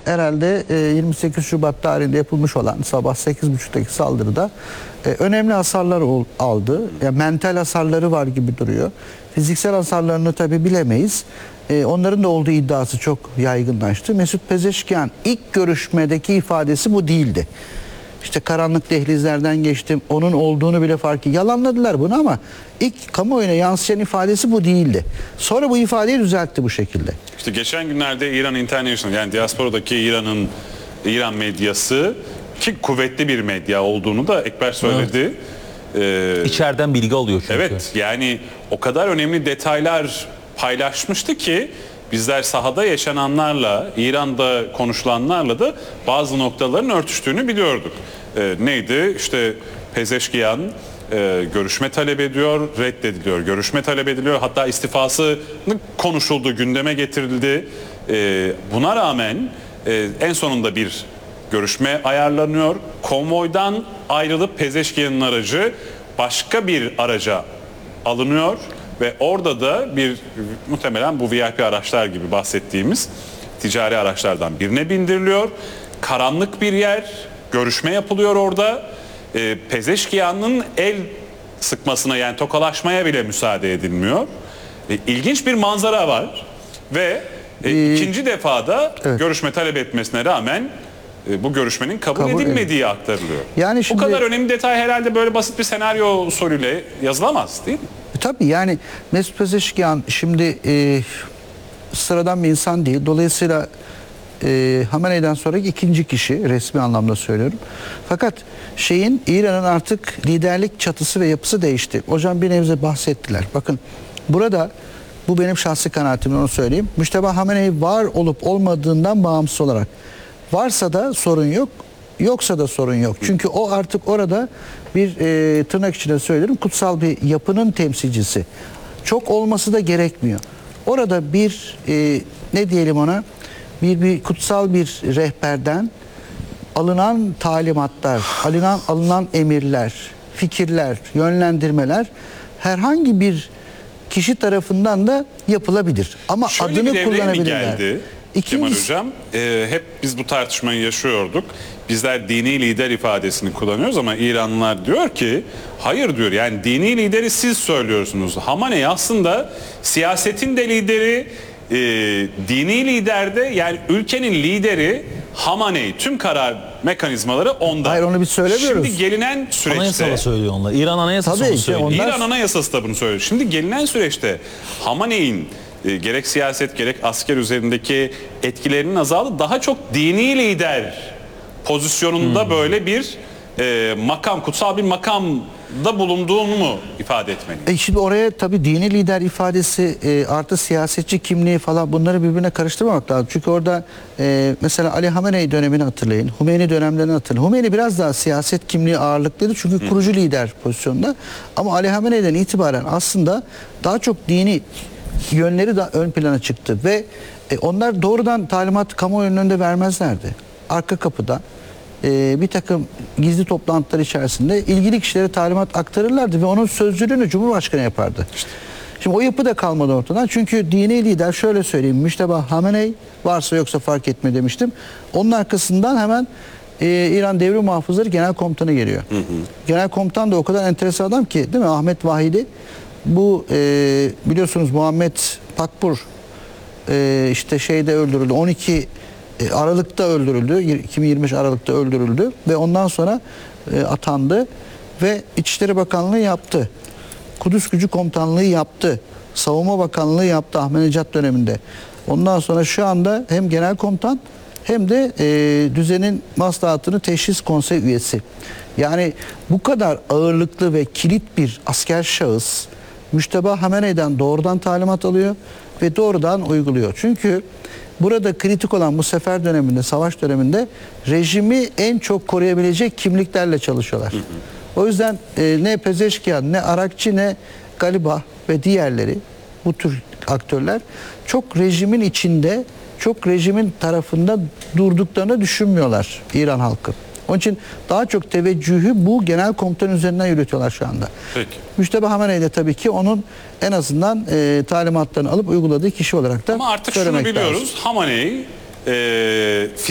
herhalde 28 Şubat tarihinde yapılmış olan sabah 8.30'daki saldırıda önemli hasarlar aldı. Yani mental hasarları var gibi duruyor. Fiziksel hasarlarını tabi bilemeyiz. Onların da olduğu iddiası çok yaygınlaştı. Mesut Pezeşkian ilk görüşmedeki ifadesi bu değildi. İşte karanlık dehlizlerden geçtim, onun olduğunu bile fark etti. Yalanladılar bunu ama ilk kamuoyuna yansıyan ifadesi bu değildi. Sonra bu ifadeyi düzeltti bu şekilde. İşte geçen günlerde İran International, yani diasporadaki İran medyası, ki kuvvetli bir medya olduğunu da Ekber söyledi. Evet. İçeriden bilgi alıyor çünkü. Evet, yani o kadar önemli detaylar paylaşmıştı ki bizler sahada yaşananlarla, İran'da konuşulanlarla da bazı noktaların örtüştüğünü biliyorduk. Neydi? İşte Pezeşkian görüşme talep ediyor, reddediliyor. Görüşme talep ediliyor. Hatta istifası konuşuldu, gündeme getirildi. Buna rağmen en sonunda bir görüşme ayarlanıyor. Konvoydan ayrılıp Pezeşkian'ın aracı başka bir araca alınıyor. Ve orada da muhtemelen bu VIP araçlar gibi bahsettiğimiz ticari araçlardan birine bindiriliyor. Karanlık bir yer, görüşme yapılıyor orada. Pezeşkian'ın el sıkmasına, yani tokalaşmaya bile müsaade edilmiyor. İlginç bir manzara var ve ikinci defada evet, görüşme talep etmesine rağmen bu görüşmenin kabul edilmediği aktarılıyor. Yani şimdi, bu kadar önemli detay herhalde böyle basit bir senaryo usulüyle yazılamaz değil mi? Tabii yani Mesut Pezeşkian şimdi sıradan bir insan değil. Dolayısıyla Hamene'den sonraki ikinci kişi, resmi anlamda söylüyorum. Fakat İran'ın artık liderlik çatısı ve yapısı değişti. Hocam bir nebze bahsettiler. Bakın burada, bu benim şahsi kanaatim, onu söyleyeyim. Müşteba Hamenei var olup olmadığından bağımsız olarak, varsa da sorun yok, yoksa da sorun yok. Çünkü o artık orada bir tırnak içinde söylüyorum, kutsal bir yapının temsilcisi. Çok olması da gerekmiyor. Orada bir ne diyelim ona, bir kutsal bir rehberden alınan talimatlar, alınan emirler, fikirler, yönlendirmeler herhangi bir kişi tarafından da yapılabilir. Ama şöyle adını kullanabilirler. Kemal Hocam, hep biz bu tartışmayı yaşıyorduk. Bizler dini lider ifadesini kullanıyoruz ama İranlılar diyor ki hayır diyor, yani dini lideri siz söylüyorsunuz. Hamenei aslında siyasetin de lideri, dini lider de, yani ülkenin lideri Hamenei. Tüm karar mekanizmaları onda. Hayır, onu biz söylemiyoruz. Şimdi gelinen süreçte... Anayasa da söylüyor onlar. İran Anayasası onu söylüyor. İran Anayasası da bunu söylüyor. Şimdi gelinen süreçte Hamenei'nin gerek siyaset gerek asker üzerindeki etkilerinin azaldı. Daha çok dini lider pozisyonunda böyle bir makam, kutsal bir makamda bulunduğunu mu ifade etmeli? Şimdi oraya tabii dini lider ifadesi artı siyasetçi kimliği falan, bunları birbirine karıştırmamak lazım. Çünkü orada mesela Ali Hamenei dönemini hatırlayın, Hümeyni dönemlerini hatırlayın. Hümeyni biraz daha siyaset kimliği ağırlıklıydı çünkü kurucu lider pozisyonunda. Ama Ali Hamenei'den itibaren aslında daha çok dini yönleri de ön plana çıktı ve onlar doğrudan talimat kamuoyunun önünde vermezlerdi. Arka kapıda bir takım gizli toplantılar içerisinde ilgili kişilere talimat aktarırlardı ve onun sözcülüğünü Cumhurbaşkanı yapardı. Şimdi o yapı da kalmadı ortadan. Çünkü dini lider, şöyle söyleyeyim, Müşteba Hamenei varsa yoksa fark etmiyor demiştim. Onun arkasından hemen İran Devrim Muhafızları Genel Komutanı geliyor. Genel Komutan da o kadar enteresan adam ki, değil mi? Ahmet Vahidi. Bu biliyorsunuz Muhammed Pakpur işte şeyde öldürüldü. 12 Aralık'ta öldürüldü. 2023 Aralık'ta öldürüldü ve ondan sonra atandı ve İçişleri Bakanlığı yaptı. Kudüs Gücü Komutanlığı yaptı. Savunma Bakanlığı yaptı Ahmadinejad döneminde. Ondan sonra şu anda hem genel komutan hem de düzenin maslahatını teşhis konsey üyesi. Yani bu kadar ağırlıklı ve kilit bir asker şahıs Müşteba Hamenei'den doğrudan talimat alıyor ve doğrudan uyguluyor. Çünkü burada kritik olan bu sefer döneminde, savaş döneminde rejimi en çok koruyabilecek kimliklerle çalışıyorlar. O yüzden ne Pezeşkian, ne Arakçı, ne Galibah ve diğerleri, bu tür aktörler çok rejimin içinde, çok rejimin tarafında durduklarını düşünmüyorlar İran halkı. Onun için daha çok teveccühü bu genel komutan üzerinden yürütüyorlar şu anda. Peki. Müşteba Hamenei de tabii ki onun en azından talimatlarını alıp uyguladığı kişi olarak da ama artık şunu biliyoruz. Hamenei